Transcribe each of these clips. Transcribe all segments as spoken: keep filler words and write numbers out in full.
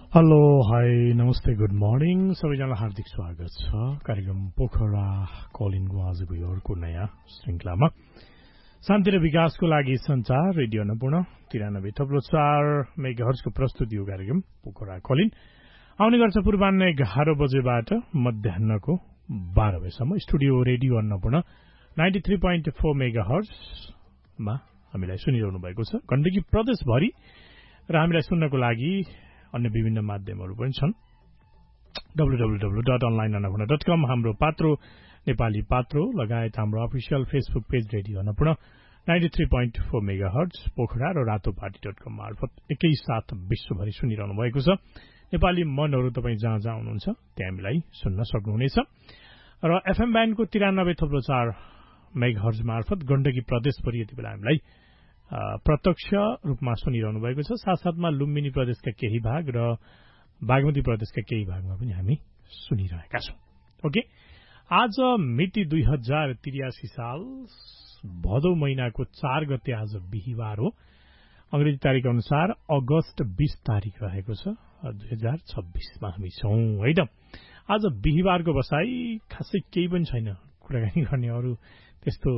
Hello hi नमस्ते good morning सबैजनालाई हार्दिक स्वागत छ कार्यक्रम पोखरा कलिङको आजको यो अर्को नयाँ श्रृङ्खलामा शान्ति र विकासको लागि संचार रेडियो अन्नपूर्ण तिरानब्बे थप्लो चार मेगाहर्जको प्रस्तुति हो कार्यक्रम पोखरा कलिङ आउने गर्छ पूर्वाह्न एघार बजेबाट मध्याहको बाह्र बजेसम्म studio radio Annapurna ninety three point four मेगाहर्जमा हामीलाई सुनिरहनु भएको छ गण्डकी प्रदेशभरि र हामीलाई सुन्नको लागि अन्य विभिन्न माध्यमहरू पनि छन् W W W dot online Annapurna dot कम हाम्रो पात्रो नेपाली पात्रो लगायत हाम्रो official Facebook page radio Annapurna ninety three point four mega hertz Pokhara र रातोपाटी डट कम मार्फत एकैसाथ विश्वभरि सुनिरहनु भएको छ नेपाली मनहरू तपाईँ जहाँ जहाँ हुनुहुन्छ त्यहाँ हामीलाई सुन्न सक्नुहुनेछ र एफएम ब्यान्डको तिरानब्बे थप्लो चार मेगा हर्ज मार्फत गण्डकी प्रदेशभरि यति बेला हामीलाई प्रत्यक्ष रूपमा सुनिरहनु भएको छ साथसाथमा लुम्बिनी प्रदेशका केही भाग र बागमती प्रदेशका केही भागमा पनि हामी सुनिरहेका छौं ओके आज मिति दुई हजार त्रियासी साल भदौ महिनाको चार गते आज बिहिबार हो अंग्रेजी तारिख अनुसार अगस्त बीस तारिख रहेको छ दुई हजार छब्बीसमा हामी छौं होइन आज बिहिबारको बसाई खासै केही पनि छैन कुराकानी गर्ने अरू त्यस्तो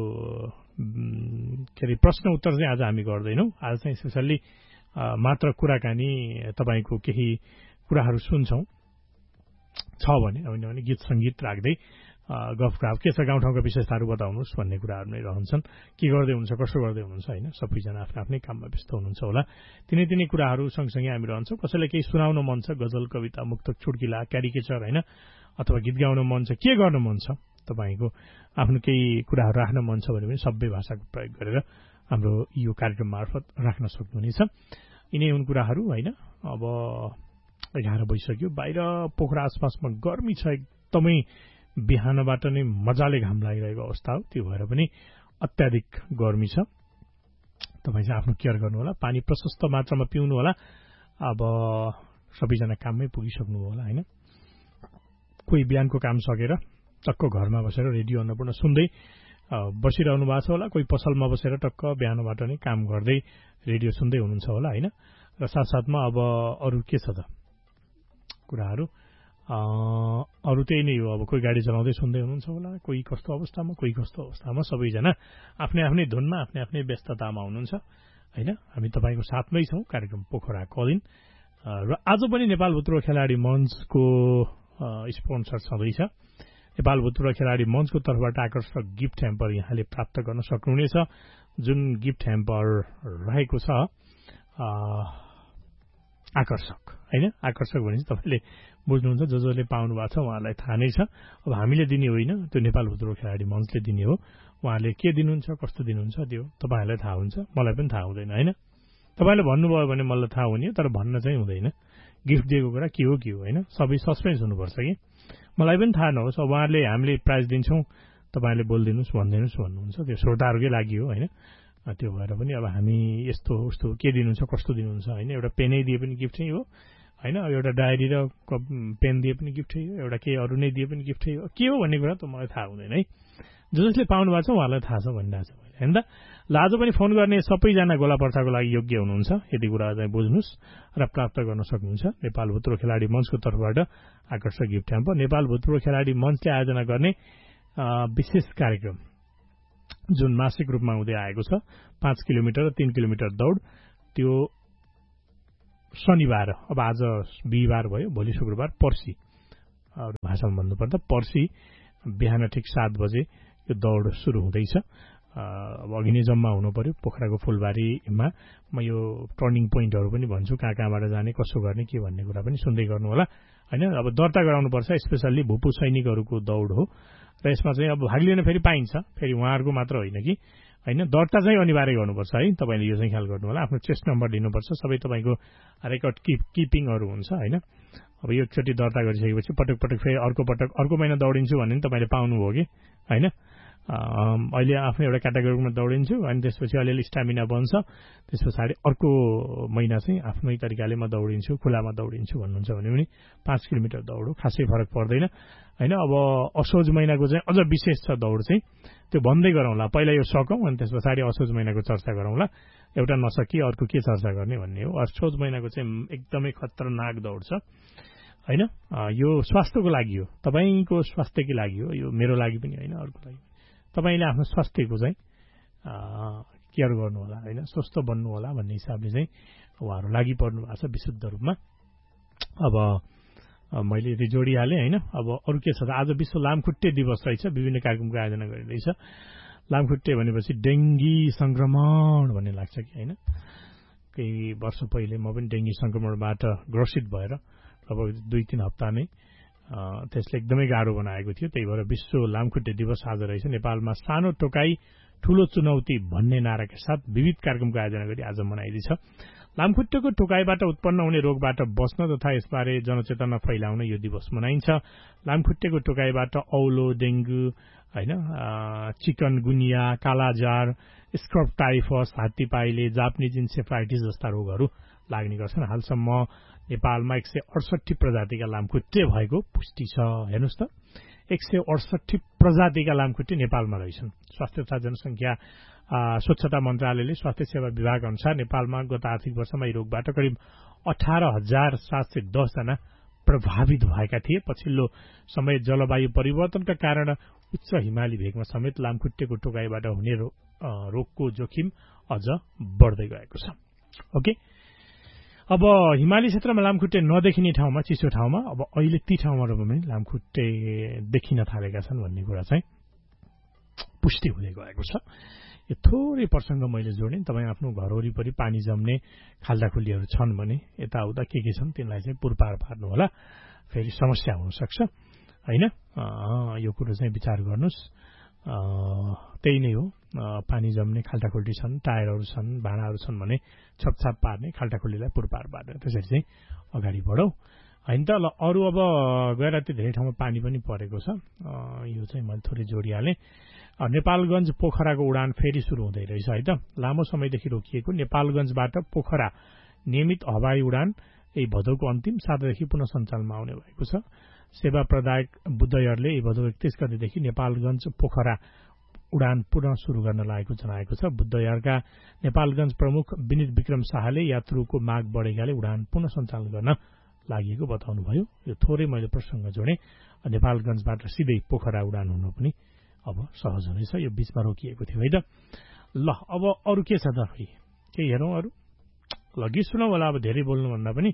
के अरे प्रश्न उत्तर चाहिँ आज हामी गर्दैनौं आज चाहिँ स्पेशल्ली मात्र कुराकानी तपाईको केही कुराहरू सुन्छौं छ भने होइन भने गीत संगीत राख्दै गफगाफ के छ गाउँठाउँका विशेषताहरू बताउनुहोस् भन्ने कुराहरू नै रहन्छन् के गर्दै हुन्छ कसो गर्दै हुनुहुन्छ होइन सबैजना आफ्नो आफ्नै काममा व्यस्त हुनुहुन्छ होला तिनै तिनै कुराहरू सँगसँगै हामी रहन्छौं कसैलाई केही सुनाउन मन छ गजल कविता मुक्तक चुड्किला क्यारिकेचर होइन अथवा गीत गाउन मन छ के गर्न मन छ तपाईको आफ्नो केही कुराहरू राख्न मन छ भने पनि सबै भाषाको प्रयोग गरेर हाम्रो यो कार्यक्रम मार्फत राख्न सक्नुहुनेछ यिनै हुन् कुराहरू होइन अब एघार बजिसक्यो बाहिर पोखरा आसपासमा गर्मी छ एकदमै बिहानबाट नै मजाले घाम लागिरहेको अवस्था हो त्यो भएर पनि अत्याधिक गर्मी छ तपाईँ चाहिँ आफ्नो केयर गर्नु होला पानी प्रशस्त मात्रामा पिउनु होला अब सबैजना काममै पुगिसक्नु होला होइन कोही बिहानको काम सकेर टक्क घरमा बसेर रेडियो अन्नपूर्ण सुन्दै बसिरहनु भएको छ होला कोही पसलमा बसेर टक्क बिहानबाट नै काम गर्दै रेडियो सुन्दै हुनुहुन्छ होला होइन र साथसाथमा अब अरू के छ त कुराहरू अरू त्यही नै हो अब कोही गाडी चलाउँदै सुन्दै हुनुहुन्छ होला कोही कस्तो अवस्थामा कोही कस्तो अवस्थामा सबैजना आफ्नै आफ्नै धुनमा आफ्नै आफ्नै व्यस्ततामा हुनुहुन्छ होइन हामी तपाईँको साथमै छौं कार्यक्रम पोखरा कलिङ र आज पनि नेपाल भूतपूर्व खेलाडी मञ्चको स्पोन्सर छँदैछ नेपाल भूतपूर्व खेलाडी मञ्चको तर्फबाट आकर्षक गिफ्ट ह्याम्पर यहाँले प्राप्त गर्न सक्नुहुनेछ जुन गिफ्ट ह्याम्पर रहेको छ आकर्षक होइन आकर्षक भने चाहिँ तपाईँले बुझ्नुहुन्छ जो जसले पाउनु भएको छ उहाँलाई थाहा नै छ अब हामीले दिने होइन त्यो नेपाल भूतपूर्व खेलाडी मञ्चले दिने हो उहाँले के दिनुहुन्छ कस्तो दिनुहुन्छ त्यो तपाईँहरूलाई थाहा हुन्छ मलाई पनि थाहा हुँदैन होइन तपाईँले भन्नुभयो भने मलाई थाहा हुने तर भन्न चाहिँ हुँदैन गिफ्ट दिएको कुरा के हो के हो होइन सबै सस्पेन्स हुनुपर्छ कि मलाई पनि थाहा नहोस् अब उहाँले हामीले प्राइज दिन्छौँ तपाईँले बोलिदिनुहोस् भनिदिनुहोस् भन्नुहुन्छ त्यो श्रोताहरूकै लागि हो होइन त्यो भएर पनि अब हामी यस्तो उस्तो के दिनुहुन्छ कस्तो दिनुहुन्छ होइन एउटा पेनै दिए पनि गिफ्टै हो होइन अब एउटा डायरी र पेन दिए पनि गिफ्टै हो एउटा केही अरू नै दिए पनि गिफ्टै हो के हो भन्ने कुरा त मलाई थाहा हुँदैन है जो जसले पाउनु भएको छ उहाँलाई थाहा छ भनिरहेको छ मैले होइन त ल आज पनि फोन गर्ने सबैजना गोला पर्चाको लागि योग्य हुनुहुन्छ यति कुरा चाहिँ बुझ्नुहोस् र प्राप्त गर्न सक्नुहुन्छ नेपाल भूतपूर्व खेलाडी मञ्चको तर्फबाट आकर्षक गिफ्ट ह्याम्पर नेपाल भूतपूर्व खेलाडी मञ्चले आयोजना गर्ने विशेष कार्यक्रम जुन मासिक रूपमा हुँदै आएको छ पाँच किलोमिटर र तीन किलोमिटर दौड त्यो शनिबार अब आज बिहिबार भयो भोलि शुक्रबार पर्सि भाषामा भन्नुपर्दा पर्सि बिहान ठिक सात बजे यो दौड सुरु हुँदैछ अब अघि नै जम्मा हुनु पर्यो पोखराको फुलबारीमा म यो टर्निङ पोइन्टहरू पनि भन्छु कहाँ कहाँबाट जाने कसो गर्ने के भन्ने कुरा पनि सुन्दै गर्नु होला होइन अब दर्ता गराउनुपर्छ स्पेसल्ली भूपू सैनिकहरूको दौड हो र यसमा चाहिँ अब भाग लिन फेरि पाइन्छ फेरि उहाँहरूको मात्र होइन कि होइन दर्ता चाहिँ अनिवार्य गर्नुपर्छ है तपाईँले यो चाहिँ ख्याल गर्नु होला आफ्नो चेस्ट नम्बर दिनुपर्छ सबै तपाईँको रेकर्ड किप किपिङहरू हुन्छ होइन अब यो एकचोटि दर्ता गरिसकेपछि पटक पटक फेरि अर्को पटक अर्को महिना दौडिन्छु भने पनि तपाईँले पाउनुभयो कि होइन अहिले आफ्नो एउटा क्याटेगोरीमा दौडिन्छु अनि त्यसपछि अलिअलि स्ट्यामिना बन्छ, त्यस पछाडि अर्को महिना चाहिँ आफ्नै तरिकाले म दौडिन्छु, खुलामा दौडिन्छु भन्नुहुन्छ भने पनि पाँच किलोमिटर दौडो, खासै फरक पर्दैन होइन। अब असोज महिनाको चाहिँ अझ विशेष छ दौड चाहिँ, त्यो भन्दै गरौँला। पहिला यो सकौँ अनि त्यस पछाडि असोज महिनाको चर्चा गरौँला। एउटा नसकी अर्को के चर्चा गर्ने भन्ने हो। असोज महिनाको चाहिँ एकदमै खतरनाक दौड छ होइन। यो स्वास्थ्यको लागि हो, तपाईँको स्वास्थ्यकै लागि हो, यो मेरो लागि पनि होइन, अर्को लागि। तपाईँले आफ्नो स्वास्थ्यको चाहिँ केयर गर्नु होला होइन, स्वस्थ बन्नु होला भन्ने हिसाबले चाहिँ उहाँहरू लागि पर्नु भएको छ विशुद्ध रूपमा। अब मैले यति जोडिहालेँ होइन। अब अरू के छ त, आज विश्व लामखुट्टे दिवस रहेछ, विभिन्न कार्यक्रमको आयोजना गरिँदैछ। लामखुट्टे भनेपछि डेङ्गी संक्रमण भन्ने लाग्छ कि होइन। केही वर्ष पहिले म पनि डेङ्गी संक्रमणबाट ग्रसित भएर लगभग दुई तिन हप्ता नै त्यसले एकदमै गाह्रो बनाएको थियो। त्यही भएर विश्व लामखुट्टे दिवस आज रहेछ। नेपालमा सानो टोकाई ठूलो चुनौती भन्ने नाराका साथ विविध कार्यक्रमको आयोजना गरी आज मनाइँदैछ। लामखुट्टेको टोकाइबाट उत्पन्न हुने रोगबाट बच्न तथा यसबारे जनचेतना फैलाउन यो दिवस मनाइन्छ। लामखुट्टेको टोकाइबाट औलो, डेङ्गु होइन, चिकनगुनिया, कालाजार, स्क्रब टाइफस, हात्तीपाइले, जापानिज इन्सेफ्लाइटिस जस्ता रोगहरू लाग्ने गर्छन्। हालसम्म नेपालमा एक सय अडसठी प्रजातिका लामखुट्टे भएको पुष्टि छ। हेर्नुहोस् त, एक सय अडसठी प्रजातिका लामखुट्टे नेपालमा रहेछन्। स्वास्थ्य तथा जनसङ्ख्या स्वच्छता मन्त्रालयले स्वास्थ्य सेवा विभाग अनुसार नेपालमा गत आर्थिक वर्षमा यी रोगबाट करिब अठार हजार सात सय दसजना प्रभावित भएका थिए। पछिल्लो समय जलवायु परिवर्तनका कारण उच्च हिमाली भेगमा समेत लामखुट्टेको टोकाइबाट हुने रोगको जोखिम अझ बढ्दै गएको छ। ओके, अब हिमाली क्षेत्रमा लामखुट्टे नदेखिने ठाउँमा, चिसो ठाउँमा अब अहिले ती ठाउँहरूमा पनि लामखुट्टे देखिन थालेका छन् भन्ने कुरा चाहिँ पुष्टि हुँदै गएको छ। यो थोरै प्रसङ्ग मैले जोडेँ। तपाईँ आफ्नो घर वरिपरि पानी जम्ने खाल्डाखुल्लीहरू छन् भने यताउता के के छन् तिनलाई चाहिँ पुरपार पार्नु होला, फेरि समस्या हुनसक्छ होइन। यो कुरो चाहिँ विचार गर्नुहोस्। त्यही नै हो, पानी जम्ने खाल्टाखुल्टी छन्, टायरहरू छन्, भाँडाहरू छन् भने छपछाप पार्ने, खाल्टाखुल्लीलाई पुरपार पार्ने, त्यसरी चाहिँ अगाडि बढौँ होइन त। ल, अरू अब गएर त्यो धेरै ठाउँमा पानी पनि परेको छ, यो चाहिँ मैले थोरै जोडिहालेँ। नेपालगञ्ज पोखराको उडान फेरि सुरु हुँदै रहेछ है त। लामो समयदेखि रोकिएको नेपालगञ्जबाट पोखरा नियमित हवाई उडान यही भदौको अन्तिम सातादेखि पुनः सञ्चालनमा आउने भएको छ। सेवा प्रदायक बुद्धयरले यही भदौ एकतीस गतेदेखि नेपालगञ्ज पोखरा उडान पुनः सुरु गर्न लागेको जनाएको छ। बुद्धयरका नेपालगञ्ज प्रमुख विनित विक्रम शाहले यात्रुको माग बढेकाले उडान पुनः सञ्चालन गर्न लागि बताउनुभयो। यो थोरै मैले प्रसङ्ग जोडेँ। नेपालगञ्जबाट सिधै पोखरा उडान हुनु पनि अब सहज हुनेछ। यो बीचमा रोकिएको थियो है त। ल, अब अरू के छ त, केही हेरौँ अरू। ल, गीत सुनौँ होला। अब धेरै बोल्नुभन्दा पनि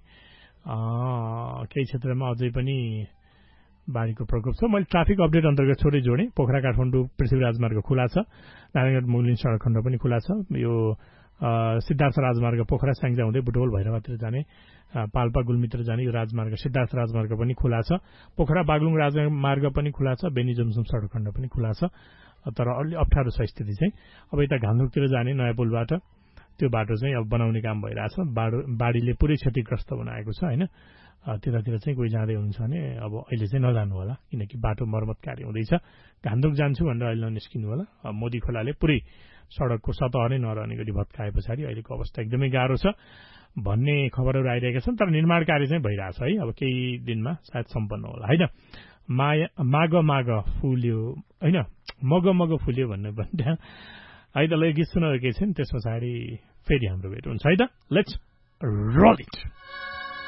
केही क्षेत्रमा अझै पनि बाढीको प्रकोप छ। मैले ट्राफिक अपडेट अन्तर्गत छोटै जोडेँ। पोखरा काठमाडौँ पृथ्वी राजमार्ग खुला छ। नारायणगढ मुगलिन सडक खण्ड पनि खुला छ। यो सिद्धार्थ राजमार्ग पोखरा स्याङ्जा हुँदै बुटवल भैरवातिर जाने, पाल्पा गुल्मीतिर जाने यो राजमार्ग सिद्धार्थ राजमार्ग पनि खुला छ। पोखरा बागलुङ राजमार्ग पनि खुला छ। बेनी जुमसुम सडक खण्ड पनि खुला छ। तर अलि अप्ठ्यारो छ स्थिति चाहिँ। अब यता घान्दुकतिर जाने नयाँ पुलबाट त्यो बाटो चाहिँ अब बनाउने काम भइरहेछ। बाढो बाढीले पुरै क्षतिग्रस्त बनाएको छ होइन। त्यतातिर चाहिँ कोही जाँदै हुनुहुन्छ भने अब अहिले चाहिँ नजानु होला, किनकि बाटो मर्मत कार्य हुँदैछ। घान्दुक जान्छु भनेर अहिले ननिस्किनु होला। मोदी खोलाले पुरै सडकको सतह नै नरहने गरी भत्काए पछाडि अहिलेको अवस्था एकदमै गाह्रो छ भन्ने खबरहरू आइरहेका छन्। तर निर्माण कार्य चाहिँ भइरहेछ है। अब केही दिनमा सायद सम्पन्न होला होइन। माया माग माग फुल्यो होइन, मग मग फुल्यो भन्ने भन्ने है त। ल, गीत सुनाएको केही छ नि, त्यस पछाडि फेरि हाम्रो भेट हुन्छ है त। Let's roll it.